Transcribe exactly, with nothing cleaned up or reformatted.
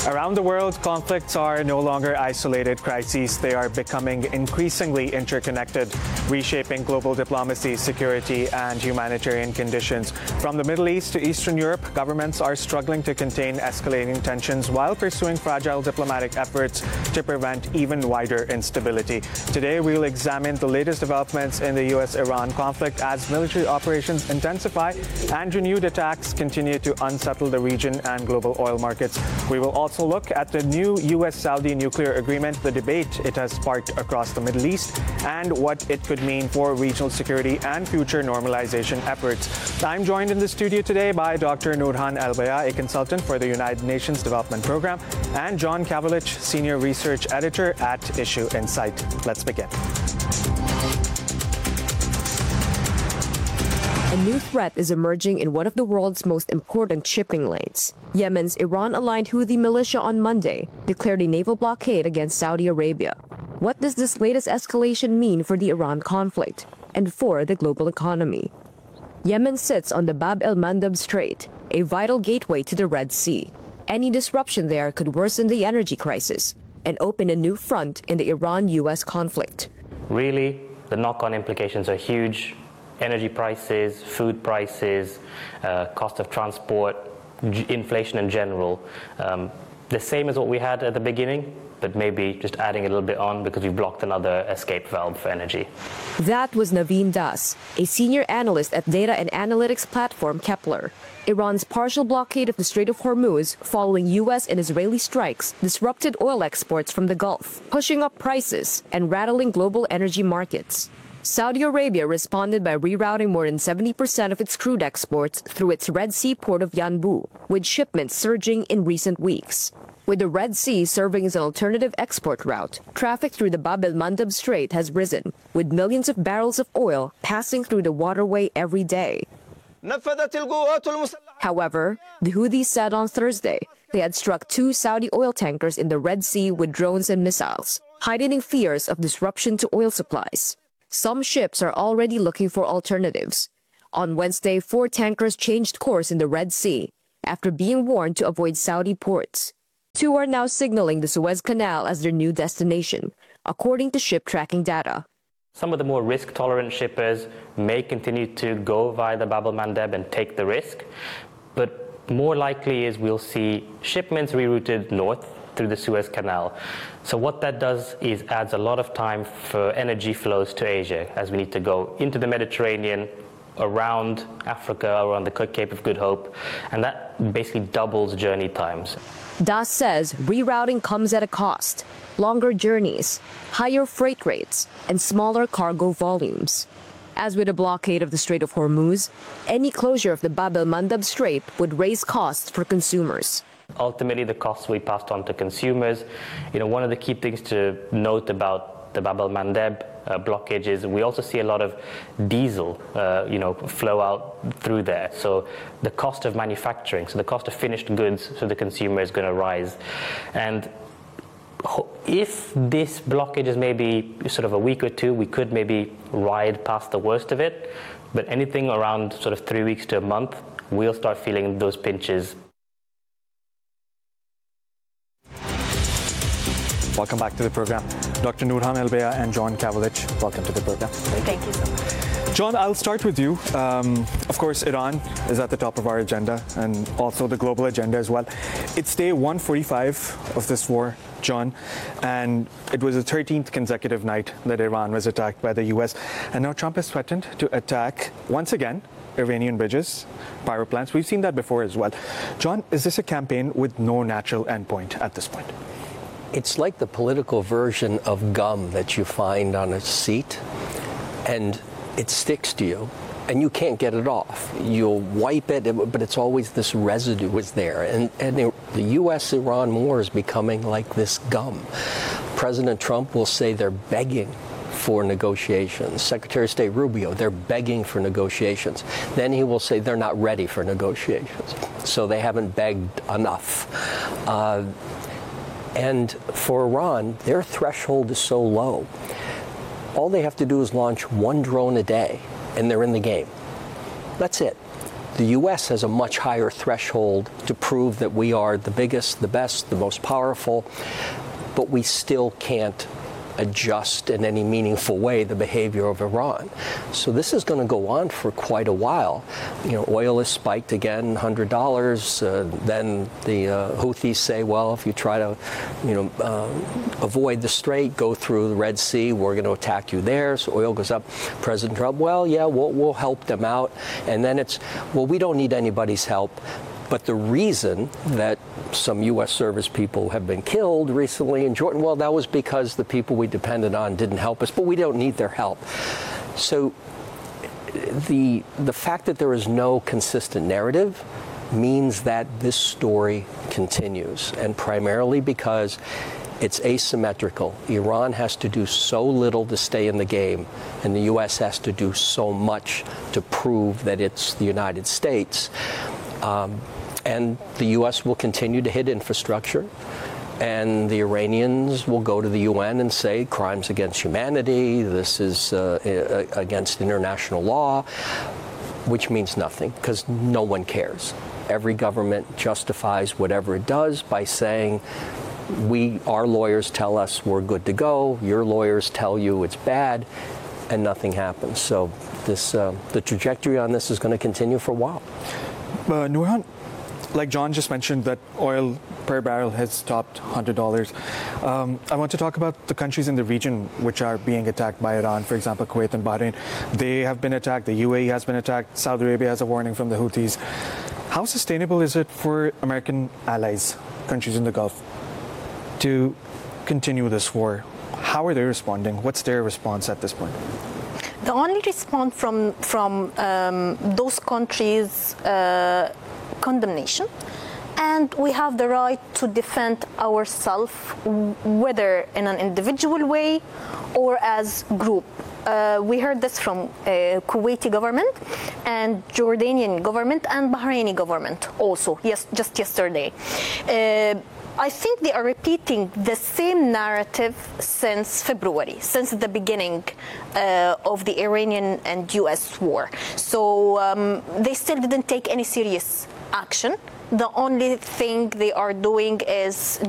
Around the world, conflicts are no longer isolated crises. They are becoming increasingly interconnected, reshaping global diplomacy, security, and humanitarian conditions. From the Middle East to Eastern Europe, governments are struggling to contain escalating tensions while pursuing fragile diplomatic efforts to prevent even wider instability. Today, we will examine the latest developments in the U S Iran conflict as military operations intensify and renewed attacks continue to unsettle the region and global oil markets. We will also Also look at the new U S Saudi nuclear agreement, the debate it has sparked across the Middle East, and what it could mean for regional security and future normalization efforts. I'm joined in the studio today by Doctor Noorhan Al-Baya, a consultant for the United Nations Development Program, and John Kavalich, Senior Research Editor at Issue Insight. Let's begin. A new threat is emerging in one of the world's most important shipping lanes. Yemen's Iran-aligned Houthi militia on Monday declared a naval blockade against Saudi Arabia. What does this latest escalation mean for the Iran conflict and for the global economy? Yemen sits on the Bab el-Mandab Strait, a vital gateway to the Red Sea. Any disruption there could worsen the energy crisis and open a new front in the Iran U S conflict. Really, the knock-on implications are huge. Energy prices, food prices, uh, cost of transport, g- inflation in general. Um, the same as what we had at the beginning, but maybe just adding a little bit on because we've blocked another escape valve for energy. That was Naveen Das, a senior analyst at data and analytics platform Kepler. Iran's partial blockade of the Strait of Hormuz following U S and Israeli strikes disrupted oil exports from the Gulf, pushing up prices and rattling global energy markets. Saudi Arabia responded by rerouting more than seventy percent of its crude exports through its Red Sea port of Yanbu, with shipments surging in recent weeks. With the Red Sea serving as an alternative export route, traffic through the Bab el-Mandab Strait has risen, with millions of barrels of oil passing through the waterway every day. However, the Houthis said on Thursday they had struck two Saudi oil tankers in the Red Sea with drones and missiles, heightening fears of disruption to oil supplies. Some ships are already looking for alternatives. On Wednesday, four tankers changed course in the Red Sea after being warned to avoid Saudi ports. Two are now signaling the Suez Canal as their new destination, according to ship tracking data. Some of the more risk-tolerant shippers may continue to go via the Bab el-Mandab and take the risk, but more likely is we'll see shipments rerouted north through the Suez Canal. So what that does is adds a lot of time for energy flows to Asia, as we need to go into the Mediterranean, around Africa, around the Cape of Good Hope, and that basically doubles journey times. Das says rerouting comes at a cost: longer journeys, higher freight rates, and smaller cargo volumes. As with a blockade of the Strait of Hormuz, any closure of the Bab el-Mandab Strait would raise costs for consumers. Ultimately, the costs we passed on to consumers. You know, one of the key things to note about the Bab el-Mandab uh, blockage is we also see a lot of diesel, uh, you know, flow out through there. So the cost of manufacturing, so the cost of finished goods to the consumer is going to rise. And if this blockage is maybe sort of a week or two, we could maybe ride past the worst of it. But anything around sort of three weeks to a month, we'll start feeling those pinches. Welcome back to the program. Doctor Noorhan Al-Baya and John Kavalich, welcome to the program. Thank you so much. John, I'll start with you. Um, of course, Iran is at the top of our agenda and also the global agenda as well. It's day one forty-five of this war, John, and it was the thirteenth consecutive night that Iran was attacked by the U S. And now Trump has threatened to attack, once again, Iranian bridges, power plants. We've seen that before as well. John, is this a campaign with no natural endpoint at this point? It's like the political version of gum that you find on a seat, and it sticks to you, and you can't get it off. You'll wipe it, but it's always this residue is there. And, and the U S Iran war is becoming like this gum. President Trump will say they're begging for negotiations. Secretary of State Rubio, they're begging for negotiations. Then he will say they're not ready for negotiations. So they haven't begged enough. Uh, And for Iran, their threshold is so low. All they have to do is launch one drone a day, and they're in the game. That's it. The U S has a much higher threshold to prove that we are the biggest, the best, the most powerful, but we still can't adjust in any meaningful way the behavior of Iran. So this is going to go on for quite a while. You know, oil is spiked again, one hundred dollars. Uh, then the uh, Houthis say, well, if you try to, you know, uh, avoid the strait, go through the Red Sea, we're going to attack you there. So oil goes up. President Trump, well, yeah, we'll, we'll help them out. And then it's, well, we don't need anybody's help. But the reason that some U S service people have been killed recently in Jordan, well, that was because the people we depended on didn't help us, but we don't need their help. So the, the fact that there is no consistent narrative means that this story continues, and primarily because it's asymmetrical. Iran has to do so little to stay in the game, and the U S has to do so much to prove that it's the United States. Um, and the U S will continue to hit infrastructure, and the Iranians will go to the U N and say crimes against humanity, this is uh, against international law, which means nothing because no one cares. Every government justifies whatever it does by saying, we, our lawyers tell us we're good to go, your lawyers tell you it's bad, and nothing happens. So this, uh, the trajectory on this is going to continue for a while. Uh, Nurhan, like John just mentioned, that oil per barrel has topped one hundred dollars. Um, I want to talk about the countries in the region which are being attacked by Iran. For example, Kuwait and Bahrain. They have been attacked. The U A E has been attacked. Saudi Arabia has a warning from the Houthis. How sustainable is it for American allies, countries in the Gulf, to continue this war? How are they responding? What's their response at this point? The only response from from um, those countries, uh, condemnation, and we have the right to defend ourselves, whether in an individual way or as group. Uh, we heard this from uh, Kuwaiti government and Jordanian government and Bahraini government also, yes, just yesterday. Uh, I think they are repeating the same narrative since February, since the beginning uh, of the Iranian and U S war. So um, they still didn't take any serious action. The only thing they are doing is